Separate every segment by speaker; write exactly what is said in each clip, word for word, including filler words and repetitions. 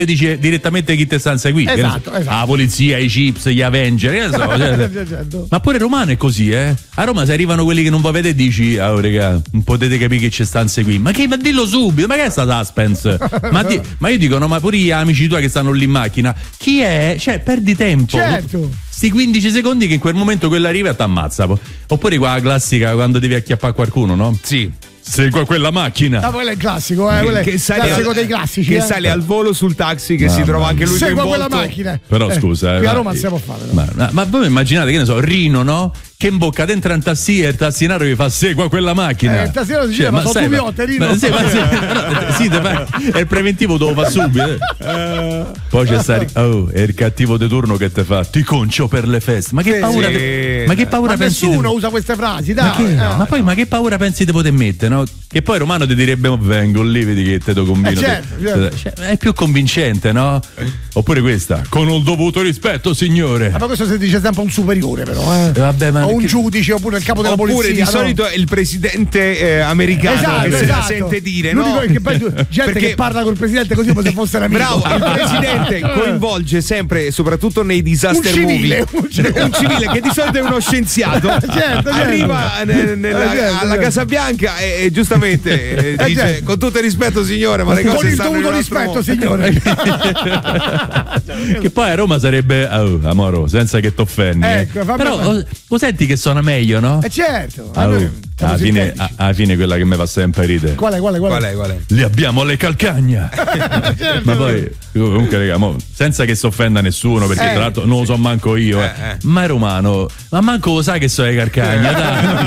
Speaker 1: dice direttamente chi te sta inseguendo.
Speaker 2: Esatto,
Speaker 1: so,
Speaker 2: esatto.
Speaker 1: la polizia, i chips, gli Avenger, che so, cioè, ma pure Romano è così, eh. A Roma se arrivano quelli che non va vedere dici, ah oh, raga, non potete capire che ci sta inseguendo. Ma che, ma dillo subito, ma che è sta suspense? ma, di, ma io dico, no, ma pure gli amici tuoi che stanno lì in macchina, chi è? Cioè, perdi tempo.
Speaker 2: Certo.
Speaker 1: Sti quindici secondi che in quel momento quello arriva e t'ammazza. Oppure qua la classica quando devi acchiappare qualcuno, no?
Speaker 3: Sì.
Speaker 1: Segua quella macchina.
Speaker 2: Ah, quello è il classico, eh, quello è
Speaker 3: che
Speaker 2: il classico
Speaker 3: al,
Speaker 2: dei classici.
Speaker 3: Che
Speaker 2: eh.
Speaker 3: sale al volo sul taxi che
Speaker 1: Mamma
Speaker 3: si trova anche lui
Speaker 2: Segua
Speaker 3: coinvolto.
Speaker 2: quella macchina.
Speaker 1: Però
Speaker 2: eh,
Speaker 1: scusa, eh,
Speaker 2: qui a
Speaker 1: ma-
Speaker 2: Roma stiamo a fare. No?
Speaker 1: Ma, ma, ma voi immaginate, che ne so, Rino, no? Che in bocca dentro un tassì e il tassinario vi fa segua quella macchina.
Speaker 2: Eh, il tassinario si gira, ma sono
Speaker 1: sai,
Speaker 2: tu piotte, Rino.
Speaker 1: ma, sì, ma, sì, però, sì, ma, è il preventivo, te lo fa subito. eh. Poi c'è sta, oh, è il cattivo di turno che te fa, ti concio per le feste. Ma che
Speaker 2: Sì,
Speaker 1: paura,
Speaker 3: sì.
Speaker 1: pe- ma che paura
Speaker 2: Ma
Speaker 1: pensi?
Speaker 2: nessuno
Speaker 1: di-
Speaker 2: usa queste frasi, dai.
Speaker 1: ma, che,
Speaker 2: eh.
Speaker 1: ma poi ma che paura pensi di poter mettere, no? Che poi Romano ti direbbe, oh, vengo lì, vedi che te lo combino.
Speaker 2: Eh, certo, certo.
Speaker 1: Cioè, è più convincente, no? Oppure questa, con il dovuto rispetto, signore.
Speaker 2: Ma questo si dice sempre un superiore, però, eh.
Speaker 1: Eh, vabbè, ma
Speaker 2: o un
Speaker 1: che-
Speaker 2: giudice oppure il capo della
Speaker 3: Oppure
Speaker 2: polizia.
Speaker 3: di
Speaker 2: no?
Speaker 3: solito è il presidente eh, americano
Speaker 2: Esatto,
Speaker 3: che se
Speaker 2: esatto.
Speaker 3: la sente dire,
Speaker 2: L'unico
Speaker 3: no?
Speaker 2: è che poi tu- gente
Speaker 3: Perché-
Speaker 2: che parla col presidente così come se fosse un amico.
Speaker 3: Bravo, il presidente coinvolge sempre, soprattutto nei
Speaker 2: un
Speaker 3: disaster
Speaker 2: civile,
Speaker 3: movie,
Speaker 2: un civile.
Speaker 3: un civile che di solito è uno scienziato.
Speaker 2: Certo, certo.
Speaker 3: Arriva ne- nella-
Speaker 2: Eh, certo,
Speaker 3: alla
Speaker 2: certo.
Speaker 3: Casa Bianca e, e giustamente eh,
Speaker 2: Eh,
Speaker 3: dice,
Speaker 2: certo.
Speaker 3: con tutto il rispetto signore, ma le cose
Speaker 2: Con il
Speaker 3: stanno in
Speaker 2: dovuto
Speaker 3: un altro
Speaker 2: rispetto,
Speaker 3: modo.
Speaker 2: signore.
Speaker 1: che poi a Roma sarebbe, oh, amoro, senza che t'offendi. eh.
Speaker 2: Ecco, vabbè,
Speaker 1: Però
Speaker 2: vabbè.
Speaker 1: oh, lo senti che suona meglio, no?
Speaker 2: Eh certo.
Speaker 1: Ah,
Speaker 2: Allora,
Speaker 1: oh,
Speaker 2: siamo
Speaker 1: alla, fine,
Speaker 2: sintetici.
Speaker 1: a- alla fine quella che mi fa sempre ridere.
Speaker 2: Qual è, qual è, qual è?
Speaker 3: Qual è, qual è?
Speaker 1: Li abbiamo le calcagna.
Speaker 2: Certo.
Speaker 1: Ma poi, comunque, raga, mo, senza che si offenda nessuno, perché
Speaker 2: Eh.
Speaker 1: tra l'altro non lo so manco io, eh.
Speaker 3: Eh, eh.
Speaker 1: Ma è romano, ma manco lo sa che so le calcagna, dai.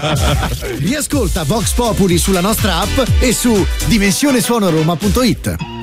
Speaker 4: Riascolta Vox Populi sulla nostra app e su dimensionesuonoroma punto it.